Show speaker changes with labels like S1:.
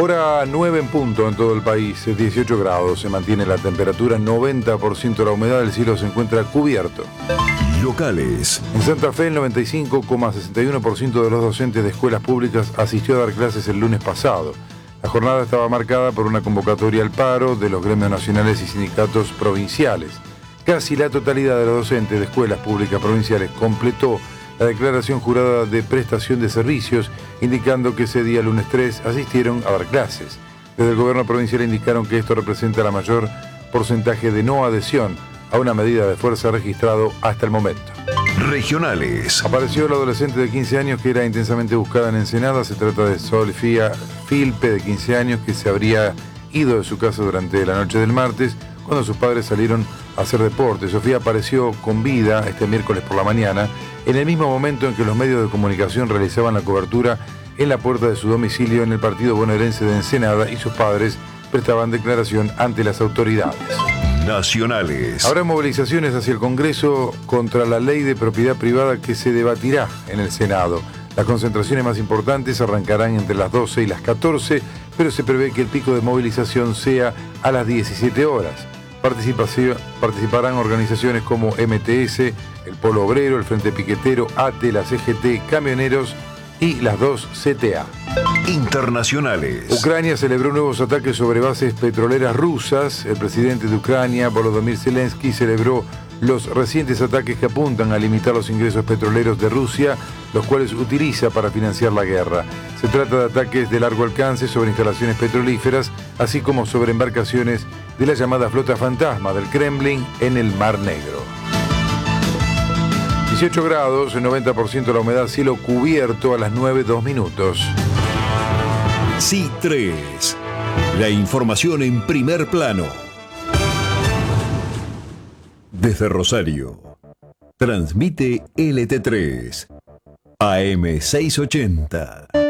S1: Ahora 9 en punto en todo el país, 18 grados, se mantiene la temperatura, 90% la humedad, el cielo se encuentra cubierto.
S2: Locales.
S1: En Santa Fe, el 95,61% de los docentes de escuelas públicas asistió a dar clases el lunes pasado. La jornada estaba marcada por una convocatoria al paro de los gremios nacionales y sindicatos provinciales. Casi la totalidad de los docentes de escuelas públicas provinciales completó la declaración jurada de prestación de servicios, indicando que ese día, lunes 3, asistieron a dar clases. Desde el gobierno provincial indicaron que esto representa la mayor porcentaje de no adhesión a una medida de fuerza registrado hasta el momento.
S2: Regionales.
S1: Apareció la adolescente de 15 años que era intensamente buscada en Ensenada. Se trata de Sofía Filpe, de 15 años, que se habría ido de su casa durante la noche del martes, cuando sus padres salieron a hacer deporte. Sofía apareció con vida este miércoles por la mañana, en el mismo momento en que los medios de comunicación realizaban la cobertura en la puerta de su domicilio en el partido bonaerense de Ensenada, y sus padres prestaban declaración ante las autoridades.
S2: Nacionales.
S1: Habrá movilizaciones hacia el Congreso contra la ley de propiedad privada que se debatirá en el Senado. Las concentraciones más importantes arrancarán entre las 12 y las 14, pero se prevé que el pico de movilización sea a las 17 horas. Participarán organizaciones como MTS, el Polo Obrero, el Frente Piquetero, ATE, la CGT, Camioneros y las 2 CTA.
S2: Internacionales.
S1: Ucrania celebró nuevos ataques sobre bases petroleras rusas. El presidente de Ucrania, Volodymyr Zelensky, celebró los recientes ataques que apuntan a limitar los ingresos petroleros de Rusia, los cuales utiliza para financiar la guerra. Se trata de ataques de largo alcance sobre instalaciones petrolíferas, así como sobre embarcaciones de la llamada flota fantasma del Kremlin en el Mar Negro. 18 grados, 90% la humedad, cielo cubierto a las 9:02.
S2: C3. La información en primer plano. Desde Rosario. Transmite LT3. AM 680.